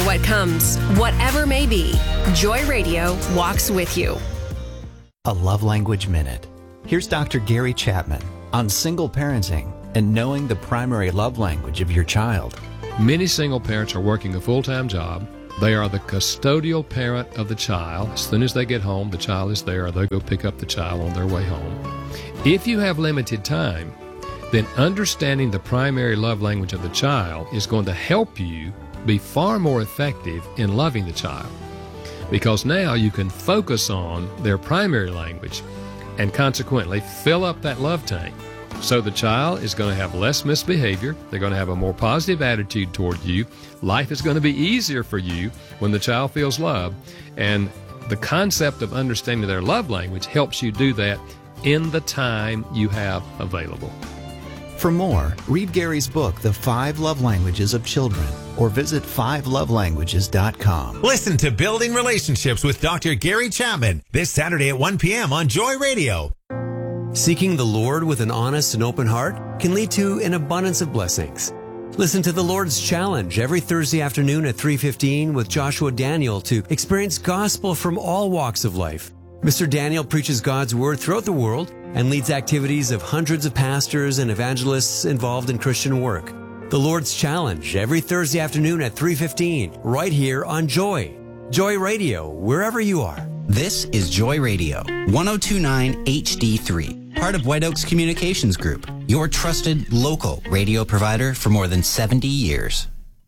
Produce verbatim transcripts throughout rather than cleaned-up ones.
what comes, whatever may be, Joy Radio walks with you. A Love Language Minute. Here's Doctor Gary Chapman on single parenting and knowing the primary love language of your child. Many single parents are working a full-time job. They are the custodial parent of the child. As soon as they get home, the child is there, or they go pick up the child on their way home. If you have limited time, then understanding the primary love language of the child is going to help you be far more effective in loving the child, because now you can focus on their primary language and consequently fill up that love tank. So the child is going to have less misbehavior. They're going to have a more positive attitude toward you. Life is going to be easier for you when the child feels loved. And the concept of understanding their love language helps you do that in the time you have available. For more, read Gary's book, The Five Love Languages of Children, or visit five love languages dot com. Listen to Building Relationships with Doctor Gary Chapman this Saturday at one p.m. on Joy Radio. Seeking the Lord with an honest and open heart can lead to an abundance of blessings. Listen to the Lord's Challenge every Thursday afternoon at three fifteen with Joshua Daniel to experience gospel from all walks of life. Mister Daniel preaches God's Word throughout the world and leads activities of hundreds of pastors and evangelists involved in Christian work. The Lord's Challenge every Thursday afternoon at three fifteen, right here on Joy. Joy Radio, wherever you are. This is Joy Radio, one oh two point nine H D three, part of White Oaks Communications Group, your trusted local radio provider for more than seventy years.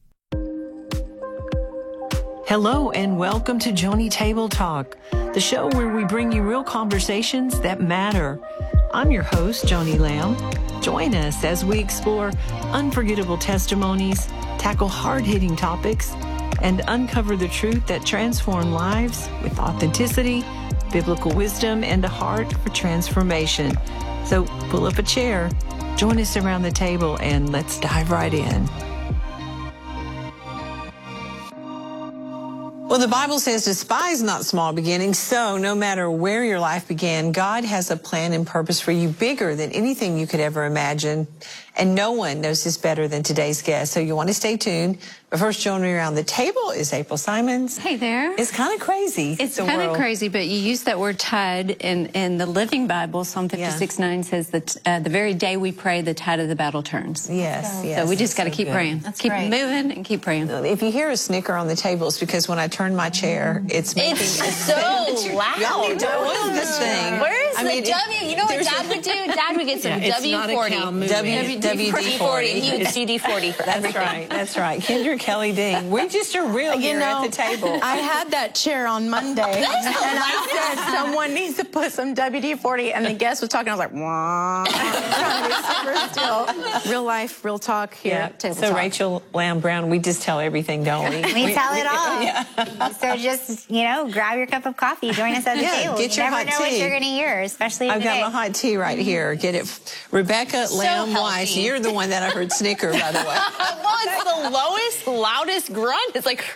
Hello and welcome to Joni Table Talk, the show where we bring you real conversations that matter. I'm your host, Joni Lamb. Join us as we explore unforgettable testimonies, tackle hard-hitting topics, and uncover the truth that transforms lives with authenticity, biblical wisdom, and a heart for transformation. So pull up a chair, join us around the table, and let's dive right in. Well, the Bible says, despise not small beginnings. So no matter where your life began, God has a plan and purpose for you bigger than anything you could ever imagine. And no one knows this better than today's guest. So you want to stay tuned. But first, joining me around the table is April Simons. Hey there. It's kind of crazy. It's kind of crazy, but you use that word tide in, in the Living Bible. Psalm fifty-six nine yeah. says that uh, the very day we pray, the tide of the battle turns. Yes, so, yes. So we just got to so keep good. praying. That's keep right. moving and keep praying. If you hear a snicker on the table, it's because when I turn my chair, it's making It's so loud. Y'all need to oil this thing. Where is I the mean, W? You know what Dad would do? Dad would get some yeah, W forty. W D forty. He would W D forty for That's everything. right. That's right. Kendra Kelly Dean. We just are real you here know, at the table. I had that chair on Monday, and I said someone needs to put some W D forty, and the guest was talking. I was like, wah. Trying to be super still. Real life, real talk here. Yeah. At Table so Talk. Rachel Lamb Brown, we just tell everything, don't we? We, we tell it all. Yeah. So just, you know, grab your cup of coffee, join us at the yeah, table. Get you your never hot know tea. what you're going to hear, especially I've today. got my hot tea right here. Get it. Rebecca So Lamb Weiss, healthy. you're the one that I heard snicker, by the way. Well, it's the lowest, loudest grunt. It's like,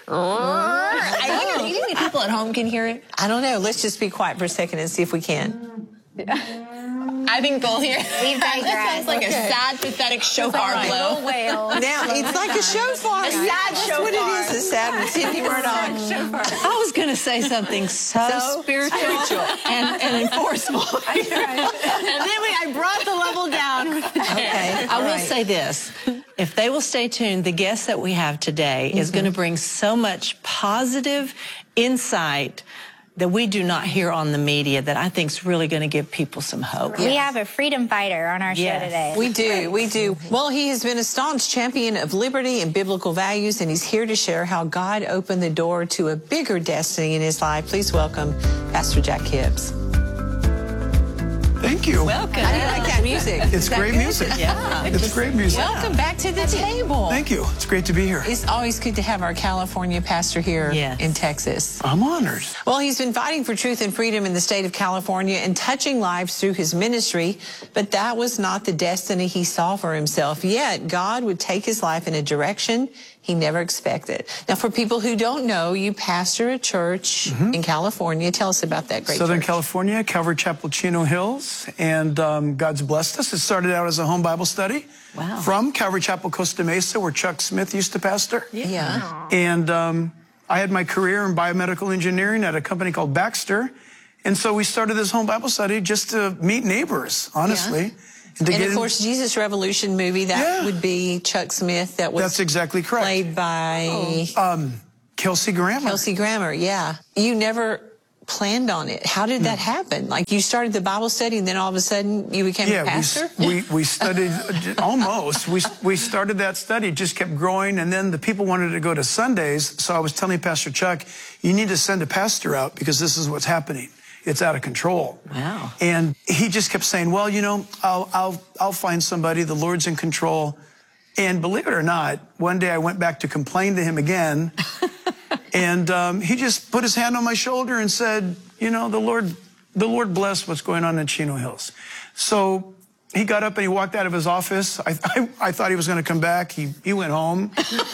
I wonder, do you think people at home can hear it? I don't know. Let's just be quiet for a second and see if we can. I think they'll hear it. We've That sounds like Okay. a sad, pathetic shofar blow. Whale. Now, it's like a shofar. A sad That's shofar. what it is, a sad one. Cindy Murdoch. I was going to say something so, So spiritual, spiritual. and, and enforceable. And then we, I brought the level down. Okay. I all will right. say this. If they will stay tuned, the guest that we have today is going to bring so much positive insight that we do not hear on the media that I think is really going to give people some hope. We have a freedom fighter on our Yes. show today. We do, we do. Well, he has been a staunch champion of liberty and biblical values, and he's here to share how God opened the door to a bigger destiny in his life. Please welcome Pastor Jack Hibbs. Thank you. Welcome. How do you like that music? It's Is that great good? music. Yeah. It's great music. Welcome back to the table. Thank you. It's great to be here. It's always good to have our California pastor here Yes. in Texas. I'm honored. Well, he's been fighting for truth and freedom in the state of California and touching lives through his ministry, but that was not the destiny he saw for himself. Yet, God would take his life in a direction he never expected. Now, for people who don't know, you pastor a church mm-hmm. in California. Tell us about that great Southern church. California, Calvary Chapel, Chino Hills, and um, God's blessed us. It started out as a home Bible study wow. from Calvary Chapel, Costa Mesa, where Chuck Smith used to pastor. Yeah. yeah. And um, I had my career in biomedical engineering at a company called Baxter. And so we started this home Bible study just to meet neighbors, honestly. Yeah. And, and of course, Jesus Revolution movie, that yeah. would be Chuck Smith. That was That's exactly correct. Played by oh. um, Kelsey Grammer. Kelsey Grammer, yeah. You never planned on it. How did that happen? Like, you started the Bible study, and then all of a sudden you became yeah, a pastor? we, we, we studied, almost. We, we started that study, it just kept growing, and then the people wanted to go to Sundays, so I was telling Pastor Chuck, you need to send a pastor out because this is what's happening. It's out of control. Wow. And he just kept saying, well, you know, I'll, I'll, I'll find somebody. The Lord's in control. And believe it or not, one day I went back to complain to him again. and um, he just put his hand on my shoulder and said, you know, the Lord, the Lord bless what's going on in Chino Hills. So he got up and he walked out of his office. I, I, I thought he was going to come back. He, he went home.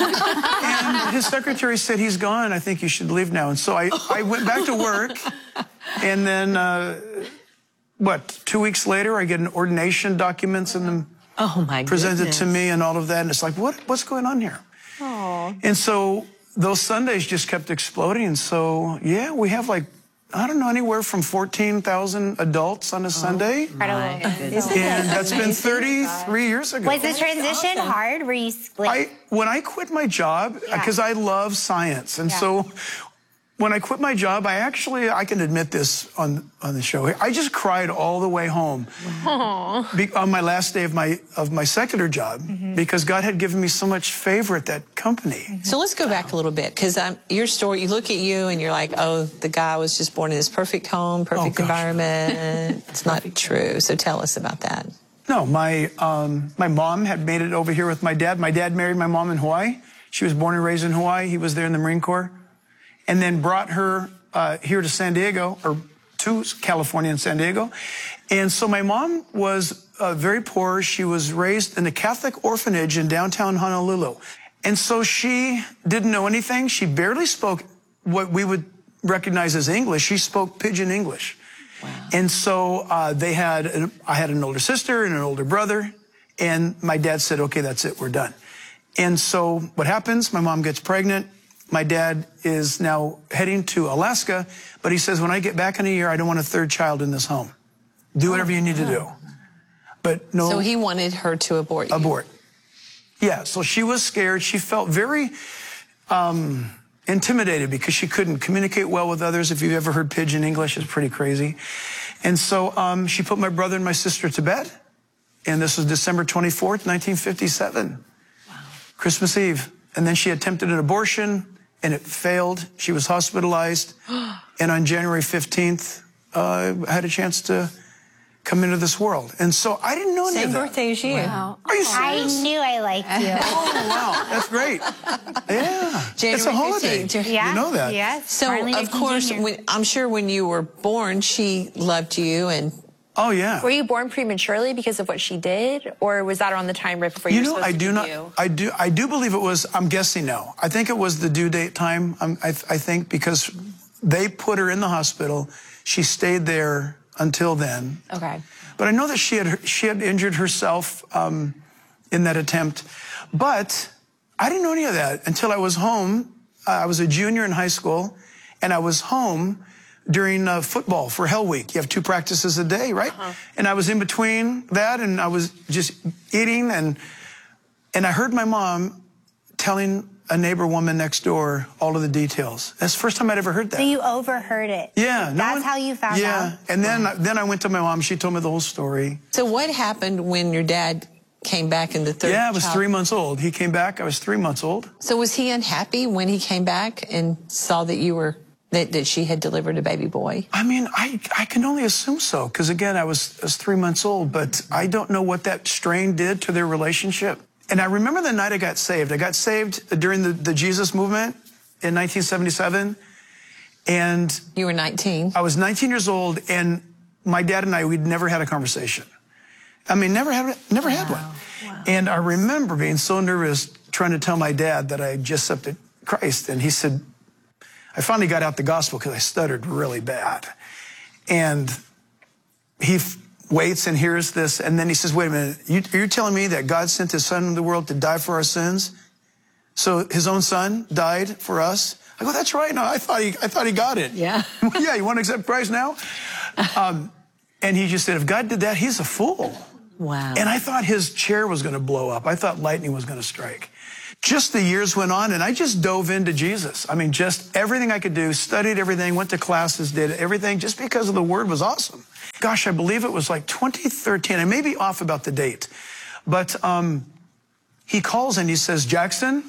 And his secretary said, he's gone. I think you should leave now. And so I, I went back to work. And then, uh, what, two weeks later, I get an ordination documents and them oh my presented goodness. to me and all of that. And it's like, what, what's going on here? Aww. And so those Sundays just kept exploding. And so, yeah, we have like, I don't know, anywhere from fourteen thousand adults on a oh, Sunday. Incredible. And that's been thirty-three years ago. Was the transition awesome. hard? Were you like... I, when I quit my job, because yeah. I love science, and yeah. so when I quit my job, I actually, I can admit this on, on the show, I just cried all the way home be, on my last day of my, of my secular job mm-hmm. because God had given me so much favor at that company. Mm-hmm. So let's go back a little bit, because um, your story, you look at you and you're like, oh, the guy was just born in this perfect home, perfect oh, environment. It's not true. So tell us about that. No, my, um, my mom had made it over here with my dad. My dad married my mom in Hawaii. She was born and raised in Hawaii. He was there in the Marine Corps. And then brought her uh, here to San Diego, or to California and San Diego. And so my mom was uh, very poor. She was raised in a Catholic orphanage in downtown Honolulu. And so she didn't know anything. She barely spoke what we would recognize as English. She spoke pidgin English. Wow. And so uh, they had, an, I had an older sister and an older brother. And my dad said, okay, that's it, we're done. And so what happens? My mom gets pregnant. My dad is now heading to Alaska, but he says, when I get back in a year, I don't want a third child in this home. Do whatever you need to do. But no. So he wanted her to abort you. Abort. Yeah, so she was scared. She felt very um, intimidated because she couldn't communicate well with others. If you've ever heard pidgin English, it's pretty crazy. And so um, she put my brother and my sister to bed. And this was December twenty-fourth, nineteen fifty-seven. Wow. Christmas Eve. And then she attempted an abortion. And it failed. She was hospitalized. And on January fifteenth, uh, I had a chance to come into this world. And so I didn't know any Same of that. birthday as you. Wow. Are you serious? I knew I liked you. Oh, wow. That's great. Yeah. January it's a holiday. fifteenth. Yeah. You know that. Yes. So, Martin of course, when, I'm sure when you were born, she loved you and... Oh, yeah. Were you born prematurely because of what she did, or was that around the time right before you, you were know, supposed I to do be not. due? I do. I do believe it was. I'm guessing now. I think it was the due date time. Um, I, I think because they put her in the hospital. She stayed there until then. Okay. But I know that she had she had injured herself um, in that attempt. But I didn't know any of that until I was home. Uh, I was a junior in high school, and I was home during uh, football for Hell Week. You have two practices a day, right? Uh-huh. And I was in between that, and I was just eating, and and I heard my mom telling a neighbor woman next door all of the details. That's the first time I'd ever heard that. So you overheard it. Yeah. No That's one, how you found yeah. out? Yeah, and then, wow. then I went to my mom. She told me the whole story. So what happened when your dad came back in the third Yeah, I was child? three months old. He came back. I was three months old. So was he unhappy when he came back and saw that you were... That, that she had delivered a baby boy? I mean, I, I can only assume so, because again, I was, I was three months old, but I don't know what that strain did to their relationship. And I remember the night I got saved. I got saved during the, the Jesus movement in nineteen seventy-seven. And you were nineteen? I was nineteen years old, and my dad and I, we'd never had a conversation. I mean, never had, never wow. had one. Wow. And I remember being so nervous trying to tell my dad that I had just accepted Christ. And he said, I finally got out the gospel because I stuttered really bad. And he f- waits and hears this. And then he says, wait a minute, you, you're telling me that God sent his son into the world to die for our sins? So his own son died for us? I go, that's right. No, I thought he, I thought he got it. Yeah. Yeah, you want to accept Christ now? Um, and he just said, if God did that, he's a fool. Wow. And I thought his chair was going to blow up. I thought lightning was going to strike. Just the years went on, and I just dove into Jesus. I mean, just everything I could do, studied everything, went to classes, did everything, just because of the word was awesome. Gosh, I believe it was like twenty thirteen. I may be off about the date. But um, he calls and he says, Jackson,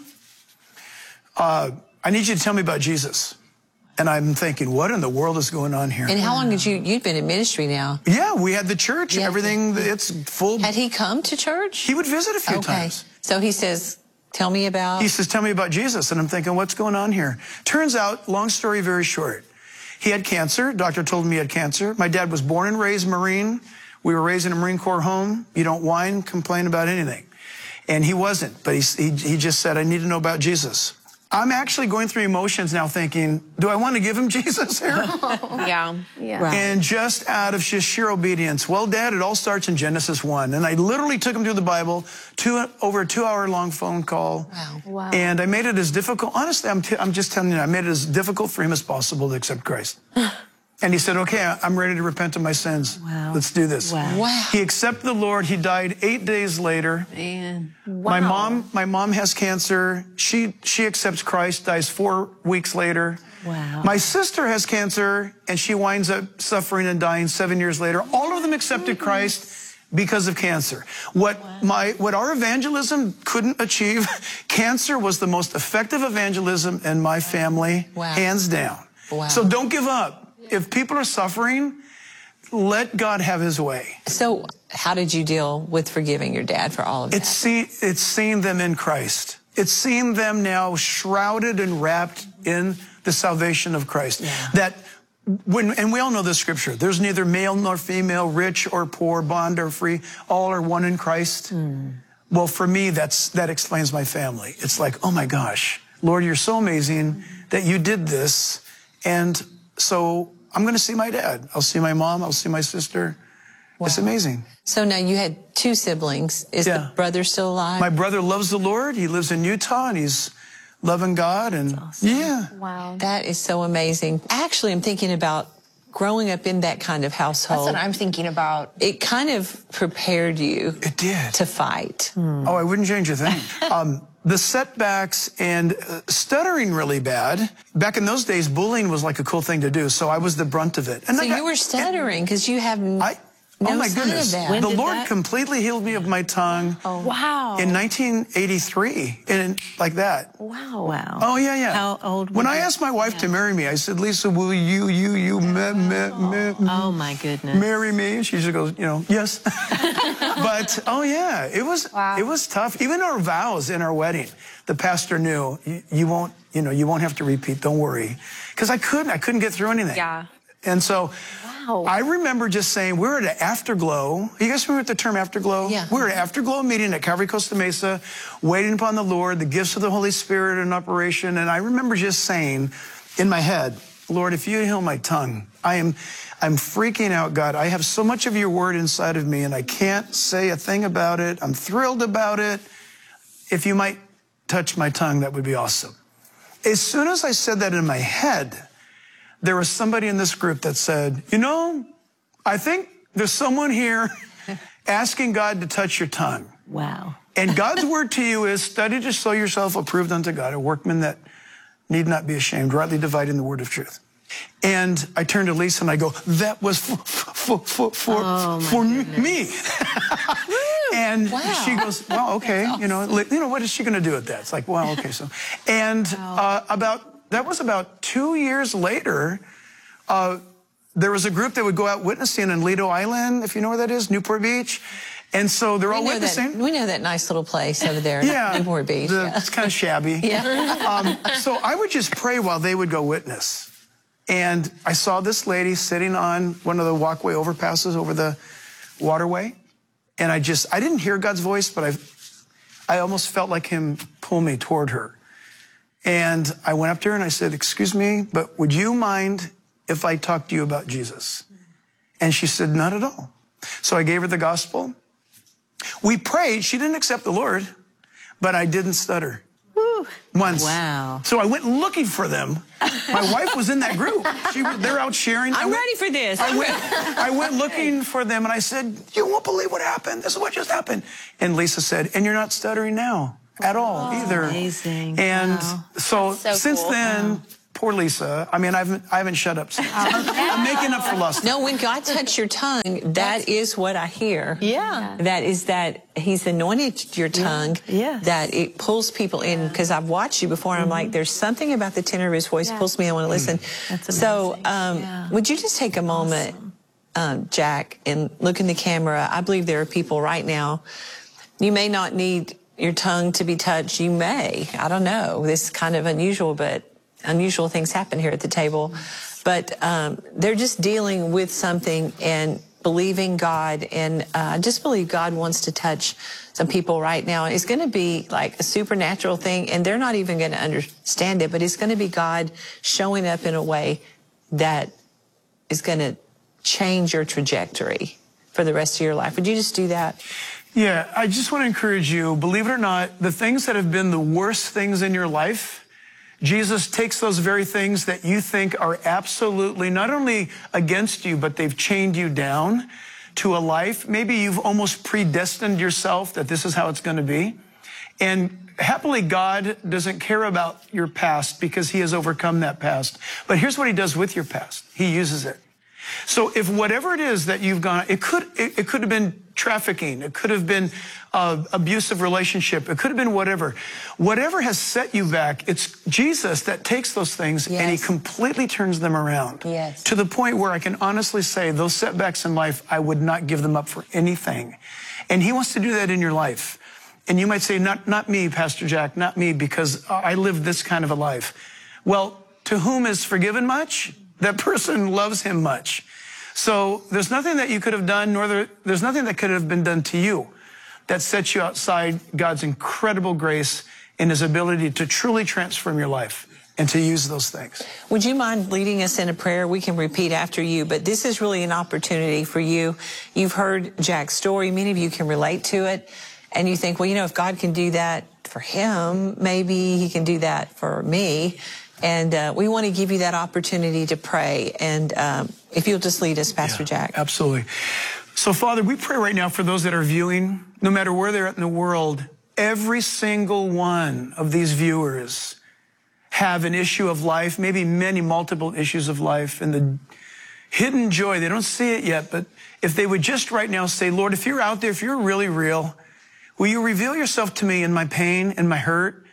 uh, I need you to tell me about Jesus. And I'm thinking, what in the world is going on here? And how long did you, you'd been in ministry now? Yeah, we had the church, Yeah. everything, it's full. Had he come to church? He would visit a few okay. times. So he says, tell me about... He says, tell me about Jesus. And I'm thinking, what's going on here? Turns out, long story very short, he had cancer. Doctor told me he had cancer. My dad was born and raised Marine. We were raised in a Marine Corps home. You don't whine, complain about anything. And he wasn't, but he, he, he just said, I need to know about Jesus. I'm actually going through emotions now thinking, do I want to give him Jesus here? Yeah. Yeah. Right. And just out of just sheer obedience. Well, Dad, it all starts in Genesis one. And I literally took him through the Bible, two, over a two-hour-long phone call. Wow. Wow. And I made it as difficult. Honestly, I'm, t I'm just telling you, I made it as difficult for him as possible to accept Christ. And he said, okay, I'm ready to repent of my sins. Wow. Let's do this. Wow. Wow. He accepted the Lord. He died eight days later. Man. My mom, my mom has cancer. She, she accepts Christ, dies four weeks later. Wow. My sister has cancer, and she winds up suffering and dying seven years later. All of them accepted Christ because of cancer. What wow. my, what our evangelism couldn't achieve, cancer was the most effective evangelism in my family, wow. hands down. Wow. So don't give up. If people are suffering, let God have his way. So how did you deal with forgiving your dad for all of that? It's, see, it's seeing them in Christ. It's seeing them now shrouded and wrapped in the salvation of Christ. Yeah. That when, and we all know the scripture, there's neither male nor female, rich or poor, bond or free, all are one in Christ. Mm. Well, for me, that's, that explains my family. It's like, oh my gosh, Lord, you're so amazing that you did this. And so I'm going to see my dad. I'll see my mom. I'll see my sister. Wow. It's amazing. So now you had two siblings. Is yeah. the brother still alive? My brother loves the Lord. He lives in Utah, and he's loving God. And awesome. yeah. Wow. That is so amazing. Actually, I'm thinking about growing up in that kind of household. That's what I'm thinking about. It kind of prepared you. It did. To fight. Hmm. Oh, I wouldn't change a thing. um, The setbacks and uh, stuttering really bad. Back in those days, bullying was like a cool thing to do, so I was the brunt of it. And so I got, you were stuttering because you have I, no oh my sign goodness. of that. The Lord that? completely healed me of my tongue. Oh, wow. In nineteen eighty-three, and like that. Wow. Wow. Oh, yeah, yeah. How old were When you? I asked my wife yeah. to marry me, I said, Lisa, will you, you, you, me, me, me, oh, my goodness. marry me? And she just goes, you know, yes. But, oh, yeah, it was, wow. it was tough. Even our vows in our wedding, the pastor knew, you, you won't, you know, you won't have to repeat, don't worry. Because I couldn't, I couldn't get through anything. Yeah. And so wow. I remember just saying, we were at an Afterglow. You guys remember the term Afterglow? Yeah. We were at an Afterglow meeting at Calvary Costa Mesa, waiting upon the Lord, the gifts of the Holy Spirit in operation. And I remember just saying in my head, Lord, if you heal my tongue, I am, I'm freaking out, God. I have so much of your word inside of me, and I can't say a thing about it. I'm thrilled about it. If you might touch my tongue, that would be awesome. As soon as I said that in my head, there was somebody in this group that said, you know, I think there's someone here asking God to touch your tongue. Wow. And God's word to you is, study to show yourself approved unto God, a workman that need not be ashamed, rightly dividing the word of truth. And I turned to Lisa and I go, that was for, for, for, for, oh, for goodness. me. And wow. she goes, well, okay, awesome. you know, you know, what is she going to do with that? It's like, well, okay, so. And uh, about, that was about two years later, uh, there was a group that would go out witnessing in Lido Island, if you know where that is, Newport Beach. And so they're we all witnessing. That, we know that nice little place over there, yeah, Newport Beach. The, yeah. It's kind of shabby. Yeah. um, so I would just pray while they would go witness. And I saw this lady sitting on one of the walkway overpasses over the waterway. And I just, I didn't hear God's voice, but I, I almost felt like him pull me toward her. And I went up to her and I said, excuse me, but would you mind if I talked to you about Jesus? And she said, not at all. So I gave her the gospel. We prayed. She didn't accept the Lord, but I didn't stutter. Woo. Once. Wow. So I went looking for them. My wife was in that group. She, they're out sharing. I'm I went, ready for this. I went, I went looking for them, and I said, you won't believe what happened. This is what just happened. And Lisa said, and you're not stuttering now at all oh, either. Amazing. And wow. so, so since cool. then, wow. poor Lisa. I mean, I haven't, I haven't shut up since. I'm, I'm making up for lost. No, when God touched your tongue, that is what I hear. Yeah. That is that he's anointed your tongue. Yeah. Yes. That it pulls people in. Because I've watched you before, and I'm like, there's something about the tenor of his voice Yeah. pulls me. I want to listen. That's amazing. So, um, Yeah. would you just take a moment, Awesome. um, Jack, and look in the camera? I believe there are people right now. You may not need your tongue to be touched. You may. I don't know. This is kind of unusual, but unusual things happen here at the table. But um, they're just dealing with something and believing God. And uh, I just believe God wants to touch some people right now. It's going to be like a supernatural thing, and they're not even going to understand it, but it's going to be God showing up in a way that is going to change your trajectory for the rest of your life. Would you just do that? Yeah, I just want to encourage you, believe it or not, the things that have been the worst things in your life, Jesus takes those very things that you think are absolutely not only against you, but they've chained you down to a life. Maybe you've almost predestined yourself that this is how it's going to be. And happily, God doesn't care about your past because he has overcome that past. But here's what he does with your past. He uses it. So if whatever it is that you've gone, it could, it, it could have been trafficking. It could have been uh, abusive relationship. It could have been whatever. Whatever has set you back, it's Jesus that takes those things Yes. and he completely turns them around. Yes. To the point where I can honestly say those setbacks in life, I would not give them up for anything. And he wants to do that in your life. And you might say, not, not me, Pastor Jack, not me, because I lived this kind of a life. Well, to whom is forgiven much, that person loves him much. So there's nothing that you could have done, nor there, there's nothing that could have been done to you that sets you outside God's incredible grace and his ability to truly transform your life and to use those things. Would you mind leading us in a prayer? We can repeat after you, but this is really an opportunity for you. You've heard Jack's story. Many of you can relate to it. And you think, well, you know, if God can do that for him, maybe he can do that for me. And uh, we want to give you that opportunity to pray. And um, if you'll just lead us, Pastor Yeah, Jack. Absolutely. So, Father, we pray right now for those that are viewing, no matter where they're at in the world, every single one of these viewers have an issue of life, maybe many multiple issues of life, and the hidden joy, they don't see it yet, but if they would just right now say, Lord, if you're out there, if you're really real, will you reveal yourself to me in my pain and my hurt?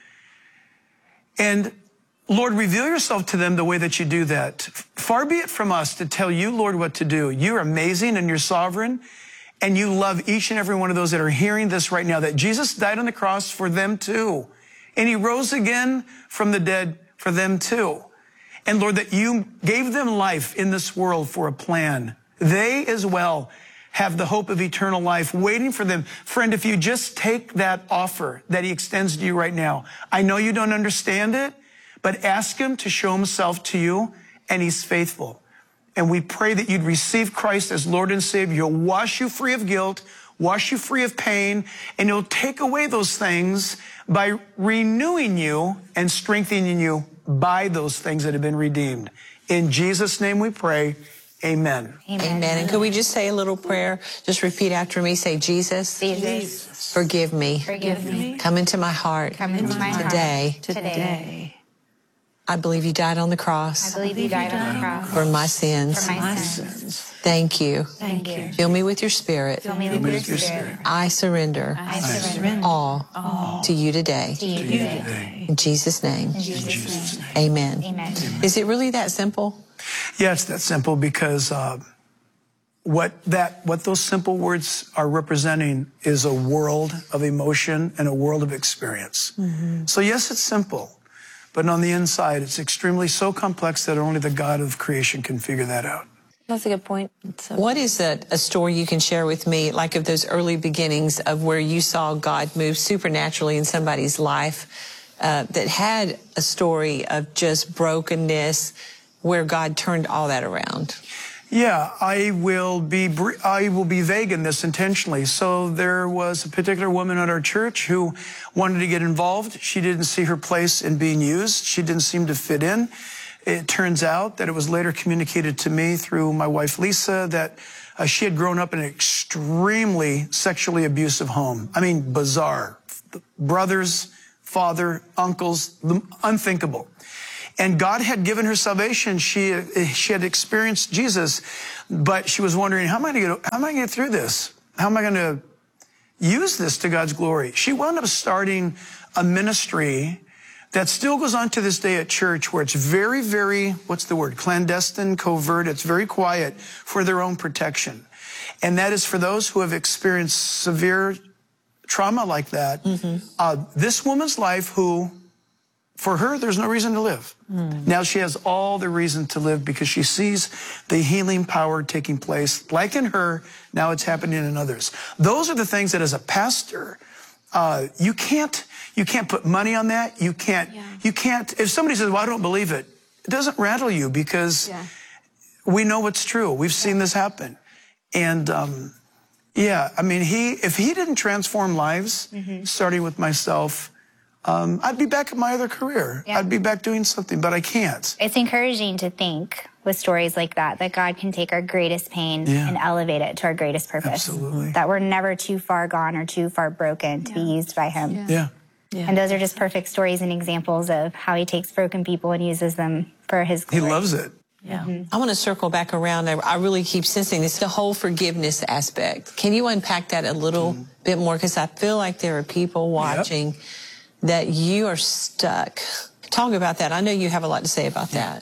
And Lord, reveal yourself to them the way that you do that. Far be it from us to tell you, Lord, what to do. You're amazing and you're sovereign, and you love each and every one of those that are hearing this right now, that Jesus died on the cross for them too. And he rose again from the dead for them too. And Lord, that you gave them life in this world for a plan. They as well have the hope of eternal life waiting for them. Friend, if you just take that offer that he extends to you right now, I know you don't understand it, but ask him to show himself to you, and he's faithful. And we pray that you'd receive Christ as Lord and Savior. He'll wash you free of guilt, wash you free of pain, and he'll take away those things by renewing you and strengthening you by those things that have been redeemed. In Jesus' name we pray, amen. Amen. Amen. And could we just say a little prayer? Just repeat after me. Say, Jesus, Jesus, forgive me. forgive me. Come into my heart. Come into my heart. Today. Today. I believe you died on the cross. I believe you died on the cross. For my sins. For my sins. Thank you. Thank you. Fill me with your spirit. Fill me with your spirit. I surrender. I surrender all, all to you today. to you today. In Jesus' name. In Jesus' name. Amen. Amen. Is it really that simple? Yeah, it's that simple because uh, what that what those simple words are representing is a world of emotion and a world of experience. Mm-hmm. So yes, it's simple, but on the inside, it's extremely so complex that only the God of creation can figure that out. That's a good point. What is a, a story you can share with me, like of those early beginnings of where you saw God move supernaturally in somebody's life uh, that had a story of just brokenness where God turned all that around? Yeah, I will be I will be vague in this intentionally. So there was a particular woman at our church who wanted to get involved. She didn't see her place in being used. She didn't seem to fit in. It turns out that it was later communicated to me through my wife, Lisa, that uh, she had grown up in an extremely sexually abusive home. I mean, bizarre. Brothers, father, uncles, unthinkable. And God had given her salvation. She, she had experienced Jesus, but she was wondering, how am I going to get, how am I going to get through this? How am I going to use this to God's glory? She wound up starting a ministry that still goes on to this day at church, where it's very, very, what's the word, clandestine, covert. It's very quiet for their own protection. And that is for those who have experienced severe trauma like that. Mm-hmm. Uh, this woman's life, who, for her, there's no reason to live. Mm. Now she has all the reason to live because she sees the healing power taking place. Like in her, now it's happening in others. Those are the things that as a pastor, uh, you can't, you can't put money on that. You can't, yeah. you can't, if somebody says, well, I don't believe it, it doesn't rattle you because yeah. we know it's true. We've seen yeah. this happen. And, um, yeah, I mean, he, if he didn't transform lives, mm-hmm. starting with myself, Um, I'd be back at my other career. Yeah. I'd be back doing something, but I can't. It's encouraging to think with stories like that, that God can take our greatest pain yeah. and elevate it to our greatest purpose. Absolutely. That we're never too far gone or too far broken to yeah. be used by him. Yeah. Yeah. yeah. And those are just perfect stories and examples of how he takes broken people and uses them for his glory. He loves it. Yeah. Mm-hmm. I want to circle back around. I, I really keep sensing this, the whole forgiveness aspect. Can you unpack that a little mm. bit more? Because I feel like there are people watching yep. that you are stuck. Talk about that. I know you have a lot to say about that.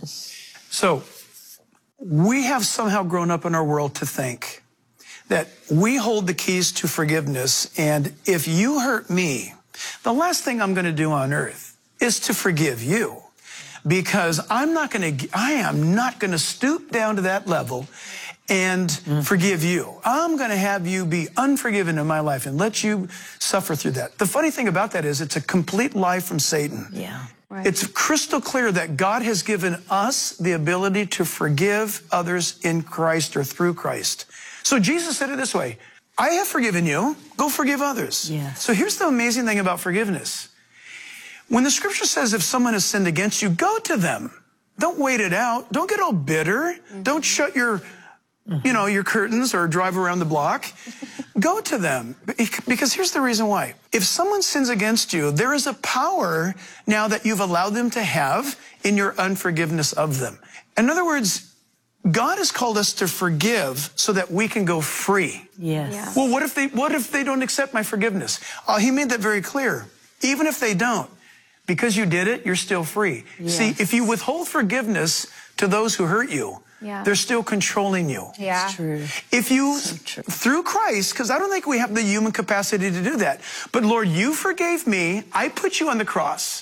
So we have somehow grown up in our world to think that we hold the keys to forgiveness, and if you hurt me, the last thing I'm going to do on earth is to forgive you, because I'm not going to, I am not going to stoop down to that level and mm. forgive you. I'm going to have you be unforgiven in my life and let you suffer through that. The funny thing about that is it's a complete lie from Satan. Yeah. Right. It's crystal clear that God has given us the ability to forgive others in Christ or through Christ. So Jesus said it this way, I have forgiven you, go forgive others. Yes. So here's the amazing thing about forgiveness. When the scripture says if someone has sinned against you, go to them. Don't wait it out. Don't get all bitter. Mm-hmm. Don't shut your you know, your curtains or drive around the block. Go to them. Because here's the reason why. If someone sins against you, there is a power now that you've allowed them to have in your unforgiveness of them. In other words, God has called us to forgive so that we can go free. Yes. yes. Well, what if they, what if they don't accept my forgiveness? Uh, he made that very clear. Even if they don't, because you did it, you're still free. Yes. See, if you withhold forgiveness to those who hurt you, yeah. they're still controlling you. Yeah. It's true. If you, so true. through Christ, because I don't think we have the human capacity to do that. But Lord, you forgave me. I put you on the cross.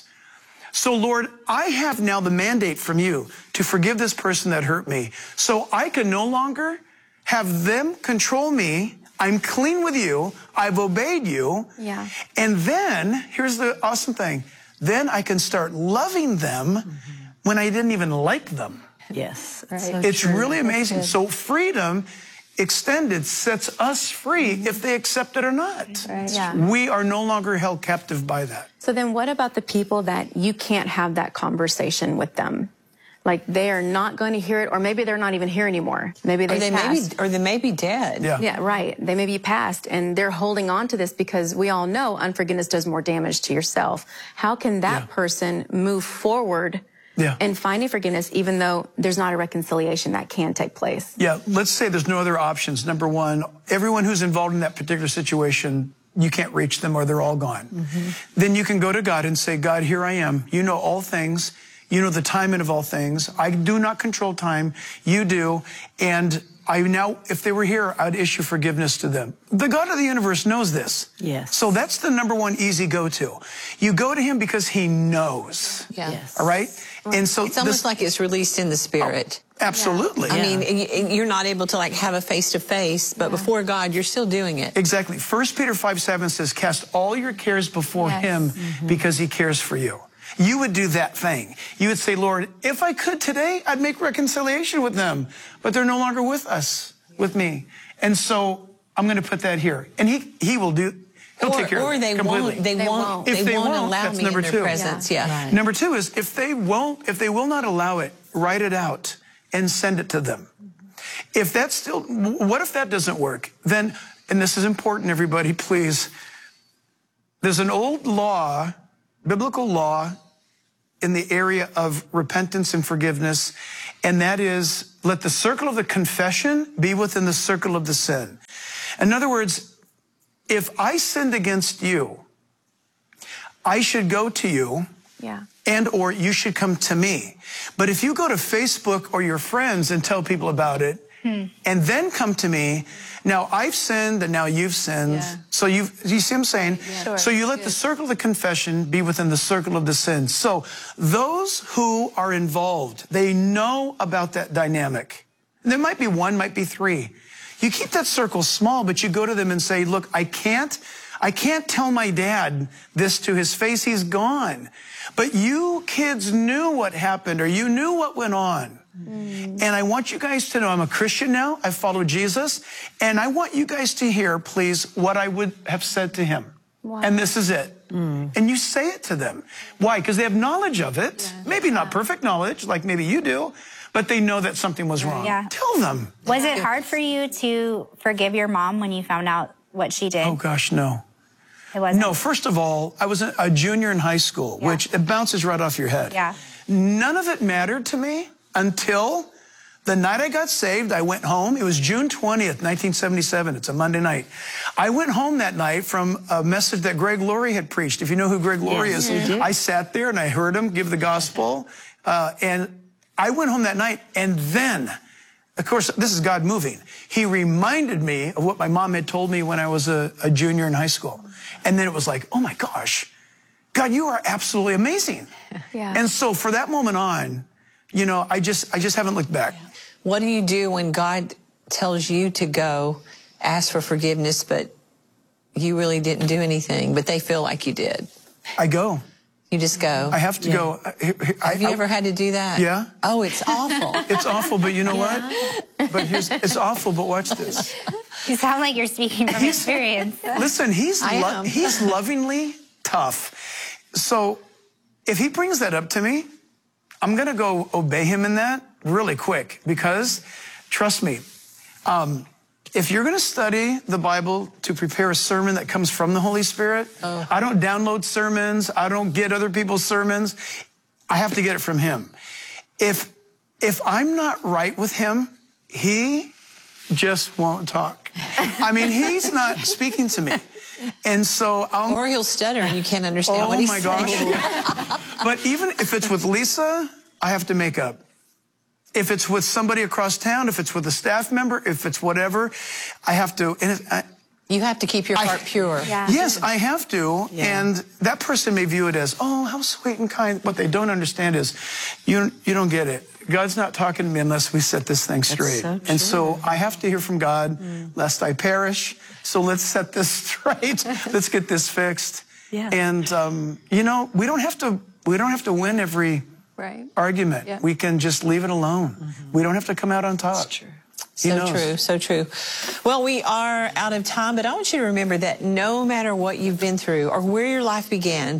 So Lord, I have now the mandate from you to forgive this person that hurt me. So I can no longer have them control me. I'm clean with you. I've obeyed you. Yeah. And then, here's the awesome thing. Then I can start loving them mm-hmm. when I didn't even like them. Yes. Right. So it's true. really amazing. So freedom extended sets us free mm-hmm. if they accept it or not. Right. Yeah. We are no longer held captive by that. So then what about the people that you can't have that conversation with them? Like they are not going to hear it, or maybe they're not even here anymore. Maybe they, or they passed. may be, or they may be dead. Yeah. yeah, right. They may be passed, and they're holding on to this because we all know unforgiveness does more damage to yourself. How can that yeah. person move forward yeah. and finding forgiveness, even though there's not a reconciliation that can take place? Yeah, let's say there's no other options. Number one, everyone who's involved in that particular situation, you can't reach them or they're all gone. Mm-hmm. Then you can go to God and say, God, here I am. You know all things. You know the timing of all things. I do not control time. You do. And I now, if they were here, I'd issue forgiveness to them. The God of the universe knows this. Yes. So that's the number one easy go-to. You go to him because he knows. Yeah. Yes. All right? And so it's almost this, like it's released in the spirit. Oh, absolutely. I mean, y- you're not able to like have a face-to-face, but before God, you're still doing it. Exactly. First Peter five seven says, cast all your cares before Yes. him Mhm. because he cares for you. You would do that thing. You would say, Lord, if I could today, I'd make reconciliation with them, but they're no longer with us, with me. And so I'm going to put that here. And he, he will do, he'll Or- take care or of it they completely. won't- they They won't- won't. If they they won't won't, allow that's me in number their two. presence, yeah. Right. Number two is if they won't, if they will not allow it, write it out and send it to them. If that's still, what if that doesn't work? Then, and this is important, everybody, please. There's an old law, biblical law, in the area of repentance and forgiveness, and that is, let the circle of the confession be within the circle of the sin. In other words, if I sinned against you, I should go to you, Yeah. and or you should come to me. But if you go to Facebook or your friends and tell people about it, and then come to me, now I've sinned and now you've sinned. Yeah. So you've, you see what I'm saying? Yeah. Sure. So you let Good. the circle of the confession be within the circle of the sin. So those who are involved, they know about that dynamic. There might be one, might be three. You keep that circle small, but you go to them and say, look, I can't, I can't tell my dad this to his face, he's gone. But you kids knew what happened, or you knew what went on. Mm. And I want you guys to know I'm a Christian now, I follow Jesus, and I want you guys to hear, please, what I would have said to him. Wow. And this is it. Mm. And you say it to them. Why? Because they have knowledge of it. Yeah. Maybe not perfect knowledge, like maybe you do, but they know that something was wrong. Yeah. Tell them. Was it hard for you to forgive your mom when you found out what she did? Oh, gosh, no. It wasn't? No, first of all, I was a, a junior in high school, Yeah. which it bounces right off your head. Yeah. None of it mattered to me until the night I got saved. I went home. It was June twentieth, nineteen seventy-seven. It's a Monday night. I went home that night from a message that Greg Laurie had preached. If you know who Greg Laurie Yes, is, I do. I sat there and I heard him give the gospel. Uh, and I went home that night, and then, of course, this is God moving. He reminded me of what my mom had told me when I was a, a junior in high school. And then it was like, oh my gosh, God, you are absolutely amazing. Yeah. And so for that moment on, you know, I just, I just haven't looked back. What do you do when God tells you to go ask for forgiveness, but you really didn't do anything, but they feel like you did? I go. You just go. I have to Yeah. go. I, I, Have you I- ever had to do that? Yeah. Oh, it's awful. It's awful, but you know what? But here's, it's awful, but watch this. You sound like you're speaking from experience. Listen, he's I lo- am. he's lovingly tough. So if he brings that up to me, I'm going to go obey him in that really quick, because trust me, um, if you're going to study the Bible to prepare a sermon that comes from the Holy Spirit, Oh. I don't download sermons. I don't get other people's sermons. I have to get it from him. If, if I'm not right with him, he just won't talk. I mean, he's not speaking to me. And so I'll... Or he'll stutter and you can't understand oh what he's my saying. gosh. But even if it's with Lisa, I have to make up. If it's with somebody across town, if it's with a staff member, if it's whatever, I have to... And it, I, You have to keep your heart I- pure. Yeah. Yes, I have to. Yeah. And that person may view it as, oh, how sweet and kind. What they don't understand is, you, you don't get it. God's not talking to me unless we set this thing straight. so and so I have to hear from God, lest I perish. So let's set this straight. Let's get this fixed. Yeah. And, um, you know, we don't have to, we don't have to win every Right. argument. Yeah. We can just leave it alone. We don't have to come out on top. That's true. He So knows. true, so true. Well, we are out of time, but I want you to remember that no matter what you've been through or where your life began,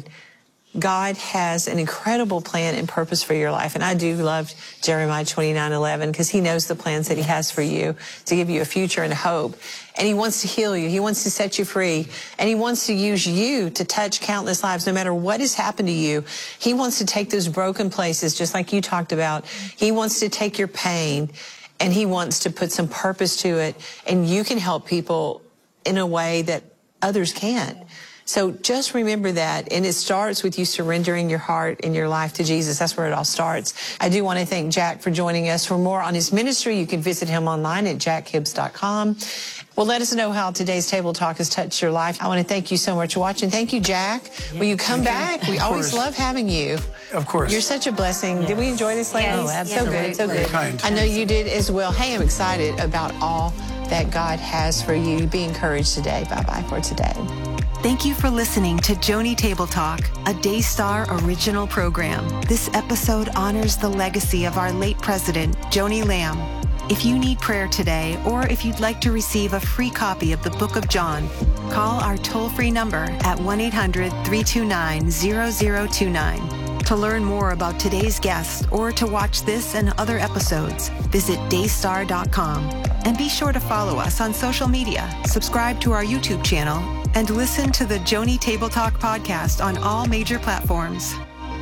God has an incredible plan and purpose for your life. And I do love Jeremiah twenty-nine eleven because he knows the plans that he has for you to give you a future and hope. And he wants to heal you. He wants to set you free. And he wants to use you to touch countless lives no matter what has happened to you. He wants to take those broken places, just like you talked about. He wants to take your pain and he wants to put some purpose to it. And you can help people in a way that others can't. So just remember that. And it starts with you surrendering your heart and your life to Jesus. That's where it all starts. I do want to thank Jack for joining us. For more on his ministry, you can visit him online at jack hibbs dot com. Well, let us know how today's Table Talk has touched your life. I want to thank you so much for watching. Thank you, Jack. Will you come back? We Of always course. love having you. of course. You're such a blessing. Yes. Did we enjoy this, ladies? Yes, Oh, absolutely. So good, so good. Kind. I know you did as well. Hey, I'm excited about all that God has for you. Be encouraged today. Bye-bye for today. Thank you for listening to Joni Table Talk, a Daystar original program. This episode honors the legacy of our late president, Joni Lamb. If you need prayer today, or if you'd like to receive a free copy of the Book of John, call our toll-free number at one eight hundred, three two nine, zero zero two nine. To learn more about today's guest or to watch this and other episodes, visit daystar dot com. And be sure to follow us on social media, subscribe to our YouTube channel, and listen to the Joni Table Talk podcast on all major platforms.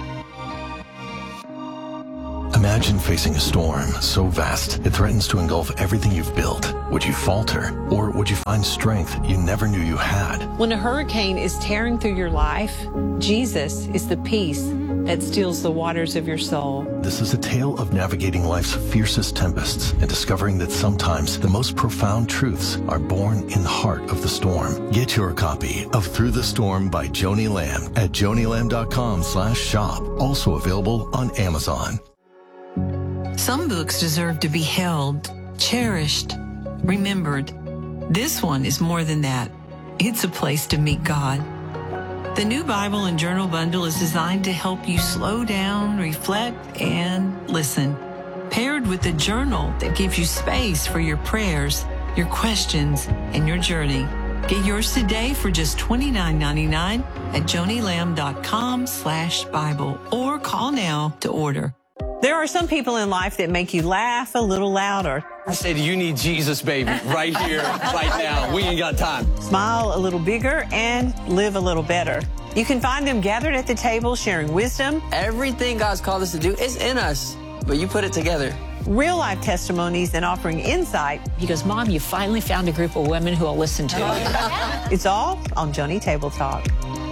Imagine facing a storm so vast it threatens to engulf everything you've built. Would you falter, or would you find strength you never knew you had? When a hurricane is tearing through your life, Jesus is the peace that stills the waters of your soul. This is a tale of navigating life's fiercest tempests and discovering that sometimes the most profound truths are born in the heart of the storm. Get your copy of Through the Storm by Joni Lamb at joni lamb dot com slash shop. Also available on Amazon. Some books deserve to be held, cherished, remembered. This one is more than that. It's a place to meet God. The New Bible and Journal Bundle is designed to help you slow down, reflect, and listen. Paired with a journal that gives you space for your prayers, your questions, and your journey. Get yours today for just twenty-nine ninety-nine at joni lamb dot com slash Bible or call now to order. There are some people in life that make you laugh a little louder. I said, you need Jesus, baby, right here, right now. We ain't got time. Smile a little bigger and live a little better. You can find them gathered at the table sharing wisdom. Everything God's called us to do is in us, but you put it together. Real life testimonies and offering insight. He goes, Mom, you finally found a group of women who will listen to it. It's all on Joni Table Talk.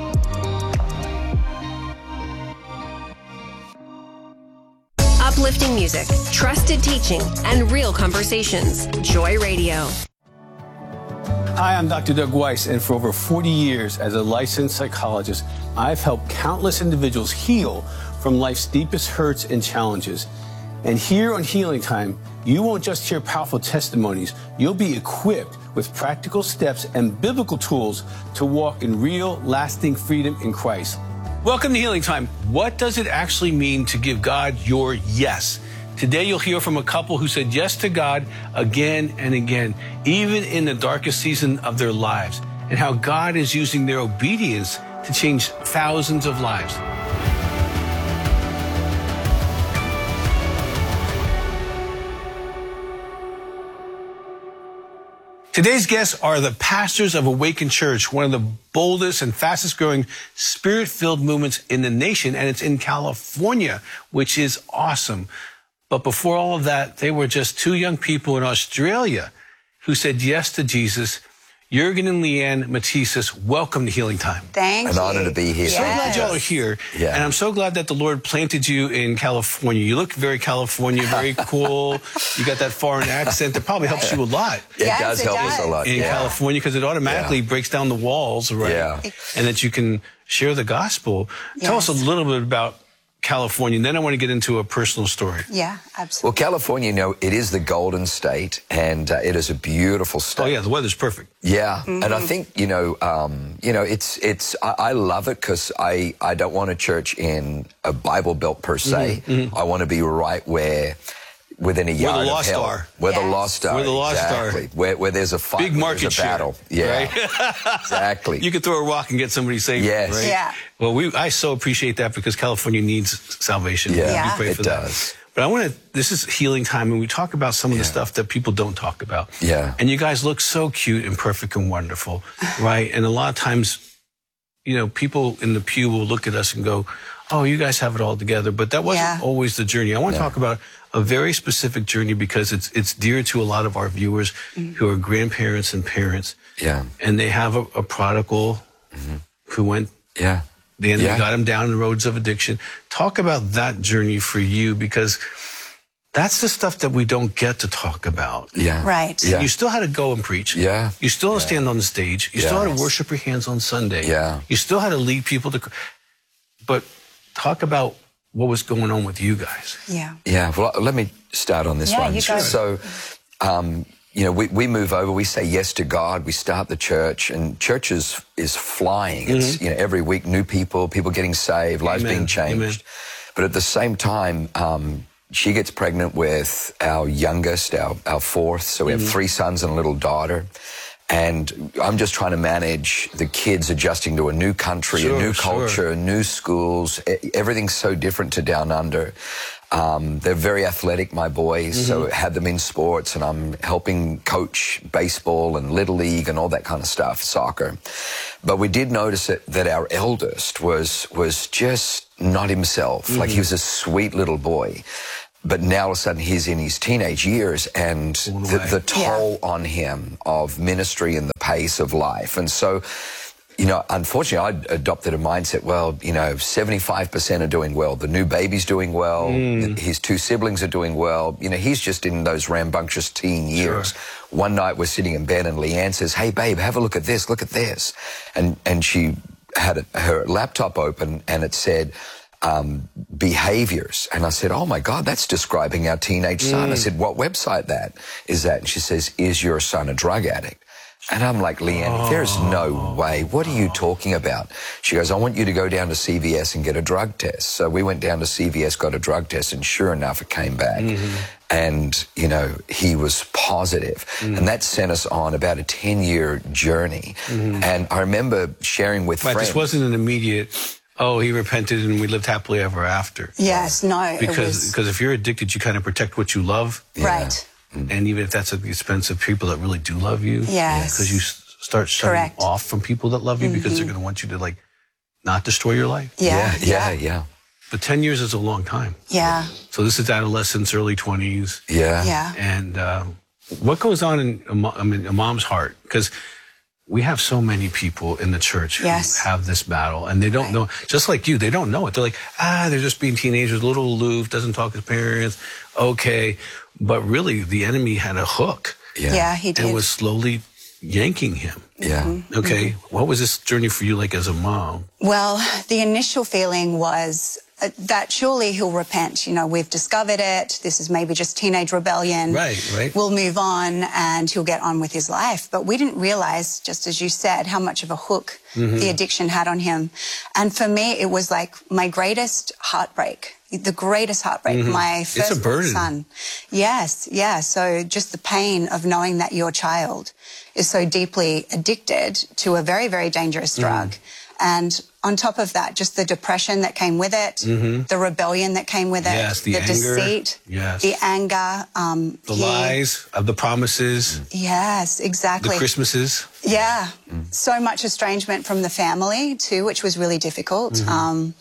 Uplifting music, trusted teaching, and real conversations. Joy Radio. Hi, I'm Doctor Doug Weiss, and for over forty years as a licensed psychologist, I've helped countless individuals heal from life's deepest hurts and challenges. And here on Healing Time, you won't just hear powerful testimonies, you'll be equipped with practical steps and biblical tools to walk in real, lasting freedom in Christ. Welcome to Healing Time. What does it actually mean to give God your yes? Today you'll hear from a couple who said yes to God again and again, even in the darkest season of their lives, and how God is using their obedience to change thousands of lives. Today's guests are the pastors of Awaken Church, one of the boldest and fastest growing spirit-filled movements in the nation, and it's in California, which is awesome. But before all of that, they were just two young people in Australia who said yes to Jesus. Jurgen and Leanne Matisas, welcome to Healing Time. Thank An you. An honor to be here. So glad y'all are here. Yeah. And I'm so glad that the Lord planted you in California. You look very California, very cool. You got that foreign accent that probably helps you a lot. It yes, does it help does. us a lot. In yeah. California, because it automatically yeah. breaks down the walls, right? Yeah. And that you can share the gospel. Yes. Tell us a little bit about California, and then I want to get into a personal story. Yeah, absolutely. Well, California, you know, it is the Golden State, and uh, it is a beautiful state. Oh yeah, the weather's perfect. Yeah, mm-hmm. and I think you know, um, you know, it's it's. I, I love it because I I don't want a church in a Bible Belt per se. Mm-hmm. Mm-hmm. I want to be right where. Within a yard where the of lost hell. are. Where yes. the lost are. Where the lost exactly. are. Where, where there's a fight. Big market there's a battle. Share, yeah. Right? Exactly. You could throw a rock and get somebody saved. Yes. Right? Yeah. Well, we I so appreciate that because California needs salvation. Yeah. yeah. We pray it for does. That. But I want to, this is Healing Time, and we talk about some of the yeah. stuff that people don't talk about. Yeah. And you guys look so cute and perfect and wonderful, right? And a lot of times, you know, people in the pew will look at us and go, oh, you guys have it all together. But that wasn't yeah. always the journey. I want to yeah. talk about a very specific journey because it's it's dear to a lot of our viewers mm-hmm. who are grandparents and parents. Yeah. And they have a, a prodigal mm-hmm. who went, yeah. the enemy yeah. got him down the roads of addiction. Talk about that journey for you, because that's the stuff that we don't get to talk about. Yeah. Right. Yeah. You still had to go and preach. Yeah. You still had to yeah. stand on the stage. You yeah. still had to worship your hands on Sunday. Yeah. You still had to lead people to, but talk about what was going on with you guys? Yeah. Yeah, well, let me start on this Yeah, one. you go. So, um, you know, we, we move over, we say yes to God, we start the church, and church is, is flying. Mm-hmm. It's, you know, every week, new people, people getting saved, lives Amen. being changed. Amen. But at the same time, um, she gets pregnant with our youngest, our, our fourth, so we have Mm-hmm. three sons and a little daughter. And I'm just trying to manage the kids adjusting to a new country, Sure, a new sure. culture, new schools. E- Everything's so different to down under. Um, they're very athletic, my boys, Mm-hmm. so had them in sports, and I'm helping coach baseball and Little League and all that kind of stuff, soccer. But we did notice that, that our eldest was was just not himself. Mm-hmm. Like, he was a sweet little boy. But now all of a sudden he's in his teenage years, and the, the toll yeah. on him of ministry and the pace of life. And so, you know, unfortunately, I adopted a mindset, well, you know, seventy-five percent are doing well. The new baby's doing well. Mm. His two siblings are doing well. You know, he's just in those rambunctious teen years. Sure. One night we're sitting in bed and Leanne says, hey, babe, have a look at this. Look at this. And, and she had a, her laptop open, and it said, Um, behaviors. And I said, oh my God, that's describing our teenage son. Mm. I said, what website that is that? And she says, is your son a drug addict? And I'm like, Leanne, oh. there's no way. What are you talking about? She goes, I want you to go down to C V S and get a drug test. So we went down to C V S, got a drug test, and sure enough, it came back. Mm-hmm. And, you know, he was positive. Mm-hmm. And that sent us on about a ten-year journey. Mm-hmm. And I remember sharing with but friends. This wasn't an immediate, oh, he repented and we lived happily ever after. Yes, no. Because was... because if you're addicted, you kind of protect what you love. Yeah. Right. And even if that's at the expense of people that really do love you. Yes. Because you start shutting Correct. off from people that love you mm-hmm. because they're going to want you to, like, not destroy your life. Yeah. Yeah, yeah, yeah. But ten years is a long time. Yeah. So this is adolescence, early twenties. Yeah. Yeah. And uh, what goes on in a, mo- I mean, a mom's heart? Because we have so many people in the church who yes. have this battle, and they don't right. know, just like you, they don't know it. They're like, ah, they're just being teenagers, a little aloof, doesn't talk to his parents, okay. But really, the enemy had a hook. Yeah, yeah he did. And was slowly yanking him. Yeah. Mm-hmm. Okay. Mm-hmm. What was this journey for you like as a mom? Well, the initial feeling was uh, that surely he'll repent. You know, we've discovered it. This is maybe just teenage rebellion. Right, right. We'll move on and he'll get on with his life. But we didn't realize, just as you said, how much of a hook mm-hmm. the addiction had on him. And for me, it was like my greatest heartbreak. The greatest heartbreak, mm-hmm. my first it's a burden. son. Yes, yeah. So just the pain of knowing that your child is so deeply addicted to a very, very dangerous drug. Mm. And on top of that, just the depression that came with it, mm-hmm. the rebellion that came with it, yes, the, the anger, deceit, yes. the anger. Um, the he, lies of the promises. Yes, exactly. The Christmases. Yeah. Mm. So much estrangement from the family too, which was really difficult. Mm-hmm. Um,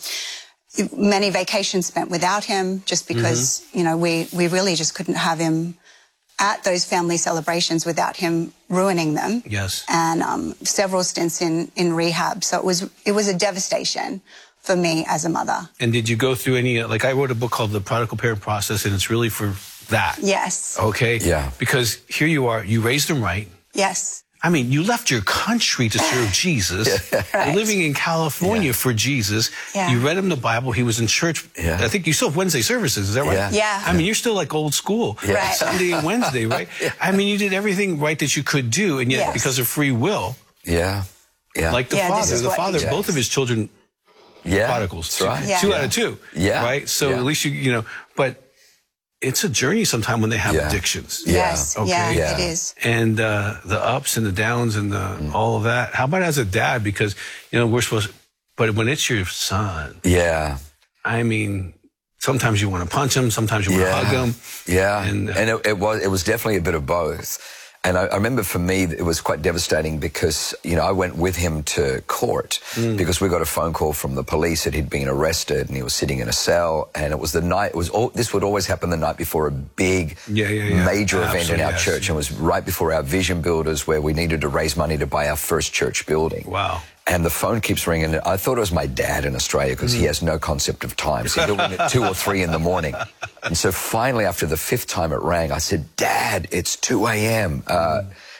many vacations spent without him just because, mm-hmm. you know, we, we really just couldn't have him at those family celebrations without him ruining them. Yes. And um, several stints in, in rehab. So it was it was a devastation for me as a mother. And did you go through any, like I wrote a book called The Prodigal Parent Process, and it's really for that. Yes. Okay? Yeah. Because here you are, you raised them right. Yes. I mean, you left your country to serve Jesus. Right. You're living in California yeah. for Jesus. Yeah. You read him the Bible. He was in church. Yeah. I think you still have Wednesday services. Is that right? Yeah. yeah. I mean, you're still like old school. Yeah. Right. Sunday and Wednesday, right? yeah. I mean, you did everything right that you could do, and yet yes. because of free will. Yeah. Yeah. Like the yeah, father. The father, he, both of his children, yeah. prodigals. That's right. Yeah. Two yeah. out of two. Yeah. Right? So yeah. at least you, you know, but it's a journey sometimes when they have yeah. addictions. Yes. Okay. Yeah, yeah. it is. And uh, the ups and the downs and the mm. all of that. How about as a dad? Because, you know, we're supposed to, but when it's your son. Yeah. I mean, sometimes you want to punch him. Sometimes you want yeah. to hug him. Yeah. And, uh, and it, it was, it was definitely a bit of both. And I, I remember for me, it was quite devastating because, you know, I went with him to court mm. because we got a phone call from the police that he'd been arrested and he was sitting in a cell. And it was the night, it was all, this would always happen the night before a big, yeah, yeah, yeah. major Absolutely, event in our yes. church. And it was right before our Vision Builders where we needed to raise money to buy our first church building. Wow. And the phone keeps ringing. I thought it was my dad in Australia because mm. he has no concept of time. So he'll ring at two or three in the morning. And so finally, after the fifth time it rang, I said, Dad, it's two a.m. Uh,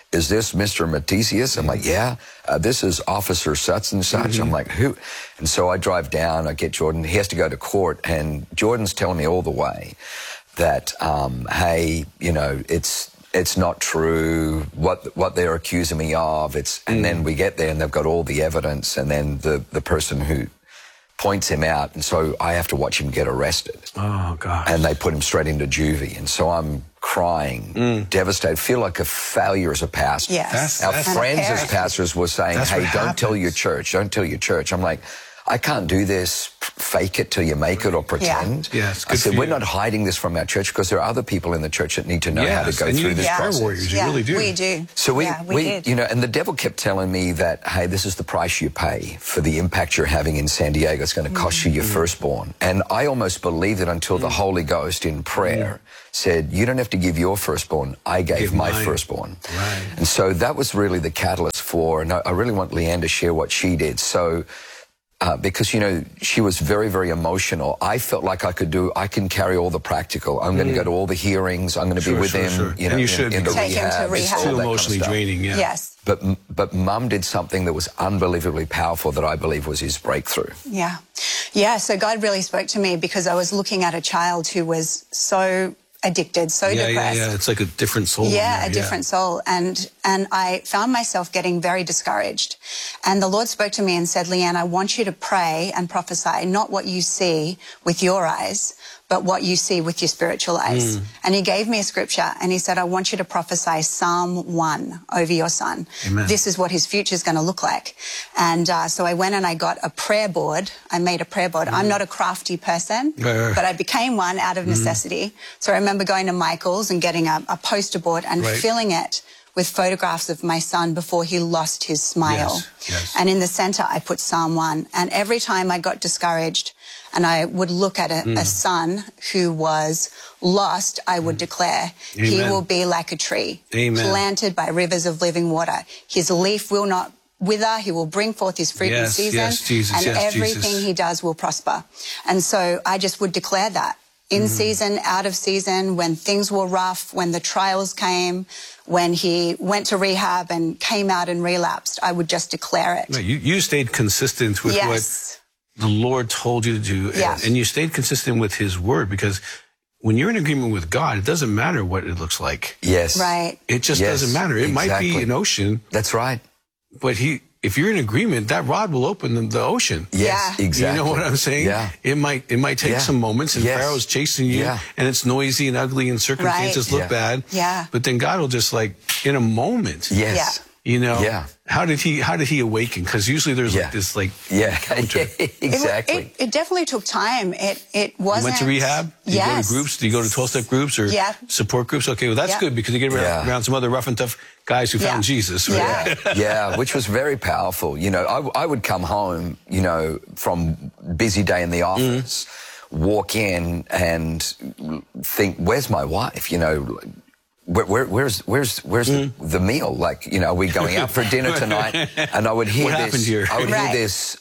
is this Mister Matthesius? I'm like, yeah. Uh, this is Officer such and such. Mm-hmm. I'm like, who? And so I drive down, I get Jordan. He has to go to court, and Jordan's telling me all the way that, um, hey, you know, it's it's not true what what they're accusing me of. It's and mm. then we get there, and they've got all the evidence, and then the the person who points him out, and so I have to watch him get arrested. Oh, gosh. And they put him straight into juvie, and so I'm crying, Mm. devastated, feel like a failure as a pastor. Yes. That's- Our that's- friends as pastors were saying, That's hey, what don't tell happens. your church, don't tell your church. I'm like, I can't do this, fake it till you make it or pretend. Yeah, it's I good said, for we're you. not hiding this from our church because there are other people in the church that need to know how to Yes, go and you through need this prayer process. warriors, you yeah, really do. we do. So we, yeah, we, we did. you know, and the devil kept telling me that, hey, this is the price you pay for the impact you're having in San Diego. It's going to cost you your firstborn. And I almost believed it until the Holy Ghost in prayer said, you don't have to give your firstborn. I gave Give my mine. firstborn. Right. And so that was really the catalyst for, and I, I really want Leanne to share what she did. So, Uh, because, you know, she was very, very emotional. I felt like I could do, I can carry all the practical. I'm going to go to all the hearings. I'm going to Sure, be with sure, him, sure. you know, And you in- should into be. Take him to rehab. rehab. all Too that kind of emotionally stuff. draining, yeah. Yes. But, but Mum did something that was unbelievably powerful that I believe was his breakthrough. Yeah. Yeah, so God really spoke to me because I was looking at a child who was so addicted, so yeah, depressed. yeah, yeah. It's like a different soul. in Yeah, there, a different soul. And and I found myself getting very discouraged. And the Lord spoke to me and said, Leanne, I want you to pray and prophesy, not what you see with your eyes, but what you see with your spiritual eyes. Mm. And he gave me a scripture and he said, I want you to prophesy Psalm one over your son. Amen. This is what his future is going to look like. And uh, so I went and I got a prayer board. I made a prayer board. I'm not a crafty person, Right, right. but I became one out of necessity. So I remember going to Michael's and getting a, a poster board and Right. filling it with photographs of my son before he lost his smile. Yes, yes. And in the center, I put Psalm one. And every time I got discouraged and I would look at a, Mm. a son who was lost, I would declare, he Amen. will be like a tree, Amen. planted by rivers of living water. His leaf will not wither. He will bring forth his fruit in Yes, season. yes, Jesus, and yes, everything Jesus. he does will prosper. And so I just would declare that. In season, out of season, when things were rough, when the trials came, when he went to rehab and came out and relapsed, I would just declare it. No, you, you stayed consistent with Yes. what the Lord told you to do. And, Yeah. and you stayed consistent with his word, because when you're in agreement with God, it doesn't matter what it looks like. Yes. Right. It just Yes, doesn't matter. It might exactly. be an ocean, That's right. but he, if you're in agreement, that rod will open the, the ocean. Yes, Yeah. exactly. You know what I'm saying? Yeah. It might it might take Yeah. some moments, and Yes. Pharaoh's chasing you, Yeah. and it's noisy and ugly, and circumstances Right. look Yeah. bad. Yeah. But then God will just, like, in a moment. Yes. Yeah. You know. Yeah. How did he How did he awaken? Because usually there's Yeah. like this like Yeah. counter. It, exactly. it, it definitely took time. It it You wasn't. went to rehab? Do you yes. go to groups? Do you go to twelve-step groups or Yeah. support groups? Okay, well, that's Yeah. good, because you get around, Yeah. around some other rough and tough guys who Yeah. found Jesus. Right? Yeah. Yeah, which was very powerful. You know, I, I would come home, you know, from busy day in the office, walk in and think, where's my wife? You know, where, where, where's where's where's the, the meal? Like, you know, are we going out for dinner tonight? And I would hear What this. happened here? I would Right. hear this.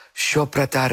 Yeah,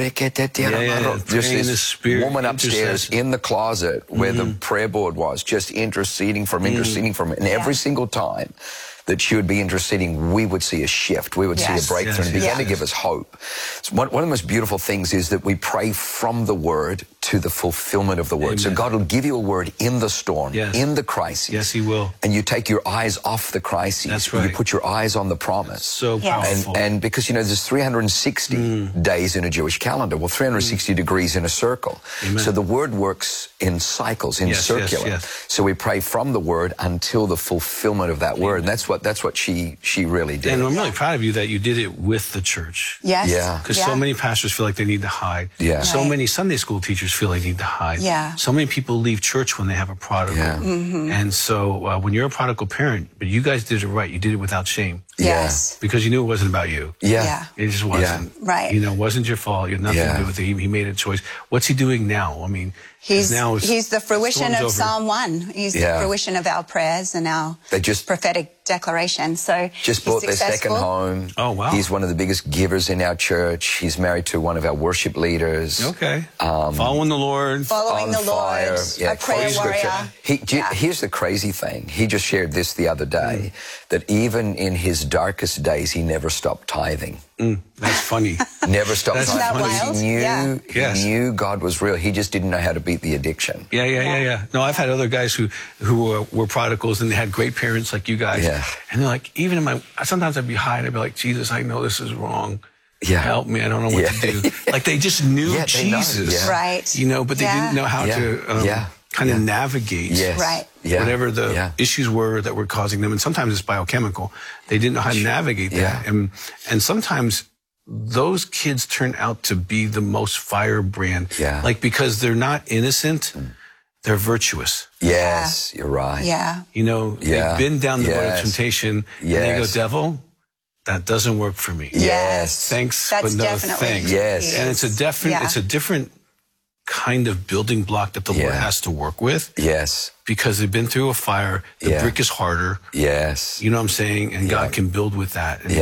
yeah, Just praying in the this spirit, woman upstairs intercession. in the closet where the prayer board was, just interceding from interceding from, and every single time that she would be interceding, we would see a shift. We would Yes. see a breakthrough, Yes, and it began yes. to give us hope. So one, one of the most beautiful things is that we pray from the word to the fulfillment of the word. So Amen. God will give you a word in the storm, Yes. in the crisis. Yes, he will. And you take your eyes off the crisis. That's You right. put your eyes on the promise. So Yes. powerful. And, and because, you know, there's three hundred sixty days in a Jewish calendar. Well, three hundred sixty degrees in a circle. Amen. So the word works in cycles, in Yes, yes, circular. yes. So we pray from the word until the fulfillment of that word. And that's what that's what she she really did. And I'm really proud of you that you did it with the church. Yes. Yeah. Because Yeah. so many pastors feel like they need to hide. Yeah. So Right. many Sunday school teachers feel they need to hide. Yeah. So many people leave church when they have a prodigal. Yeah. Mm-hmm. And so uh, when you're a prodigal parent, but you guys did it right. You did it without shame. Yes. Because you knew it wasn't about you. Yeah. Yeah. It just wasn't. Right. You know, it wasn't your fault. You had nothing Yeah. to do with it. He, he made a choice. What's he doing now? I mean, He's now it's- he's the fruition storm's of over. Psalm one. He's Yeah. the fruition of our prayers and our They just prophetic declaration. So just he's bought their second successful. home. Oh, wow. He's one of the biggest givers in our church. He's married to one of our worship leaders. Okay. Um, Following the Lord. Following on the Lord, fire. Yeah, a prayer quoting scripture. warrior. He, j- Here's the crazy thing. He just shared this the other day, Mm. that even in his darkest days, he never stopped tithing. Mm, that's funny. Never stopped That's tithing. funny. Because he knew, Yeah. he Yes. knew God was real. He just didn't know how to beat the addiction. Yeah, yeah, yeah, yeah. No, I've had other guys who who uh, were prodigals and they had great parents like you guys. Yeah. And they're like, even in my, sometimes I'd be high and I'd be like, Jesus, I know this is wrong. Yeah. Help me. I don't know what Yeah. to do. Like they just knew Yeah, they know. Jesus. Yeah. Right. You know, but they Yeah. didn't know how Yeah. to um, Yeah. kind of Yeah. navigate Yes. Right. Yeah. whatever the Yeah. issues were that were causing them. And sometimes it's biochemical. They didn't know how to navigate that. Yeah. And, and sometimes those kids turn out to be the most firebrand. Yeah. Like because they're not innocent, they're virtuous. Yes, you're right. Yeah. You know, Yeah. they've been down the road of Yes. temptation, and they go, Yes. devil, that doesn't work for me. Yes. Thanks, That's but no definitely thanks. who Yes. he And is. it's a different, Yeah. it's a different kind of building block that the Lord Yeah. has to work with Yes. because they've been through a fire. The Yeah. brick is harder. Yes. You know what I'm saying? And Yeah. God can build with that. And Yeah.